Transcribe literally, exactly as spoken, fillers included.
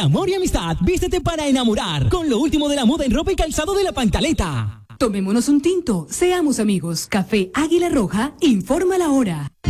amor y amistad, vístete para enamorar con lo último de la moda en ropa y calzado de La Pantaleta. Tomémonos un tinto, seamos amigos. Café Águila Roja, informa la hora.